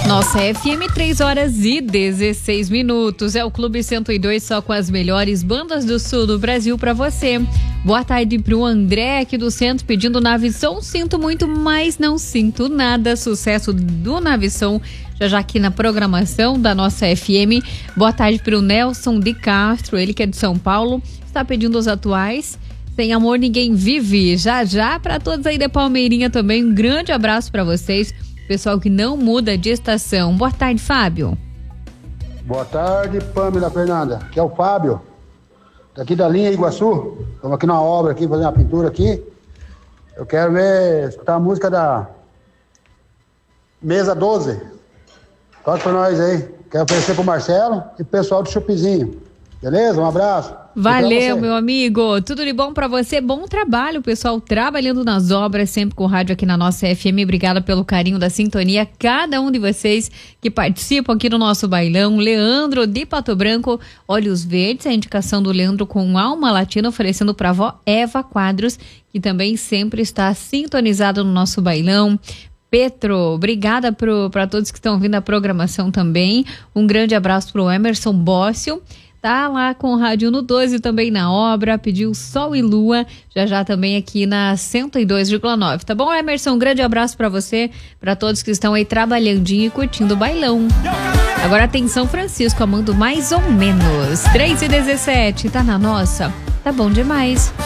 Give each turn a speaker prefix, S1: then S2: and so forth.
S1: Nossa FM, 3h16. É o Clube 102, só com as melhores bandas do sul do Brasil pra você. Boa tarde pro André aqui do centro, pedindo Navição. Sinto muito, mas não sinto nada. Sucesso do Navição, já aqui na programação da nossa FM. Boa tarde pro Nelson de Castro, ele que é de São Paulo, está pedindo os atuais. Sem amor ninguém vive. Já pra todos aí da Palmeirinha também, um grande abraço pra vocês. Pessoal que não muda de estação. Boa tarde, Fábio.
S2: Boa tarde, Pâmela, Fernanda. Aqui é o Fábio, daqui da linha Iguaçu. Estamos aqui numa obra aqui, fazendo uma pintura aqui. Eu quero escutar a música da Mesa 12. Toca pra nós aí. Quero oferecer pro Marcelo e pro pessoal do Chupizinho. Beleza? Um abraço.
S1: Valeu, meu amigo. Tudo de bom pra você. Bom trabalho, pessoal, trabalhando nas obras, sempre com o rádio aqui na nossa FM. Obrigada pelo carinho da sintonia. Cada um de vocês que participam aqui do nosso bailão. Leandro de Pato Branco, Olhos Verdes, a indicação do Leandro com Alma Latina, oferecendo pra avó Eva Quadros, que também sempre está sintonizado no nosso bailão. Petro, obrigada para todos que estão ouvindo a programação também. Um grande abraço pro Emerson Bócio. Tá lá com o rádio no 12 também na obra, pediu Sol e Lua, já também aqui na 102,9. Tá bom, Emerson? Um grande abraço pra você, pra todos que estão aí trabalhandinho e curtindo o bailão. Agora tem São Francisco, amando mais ou menos. 3h17, tá na nossa? Tá bom demais.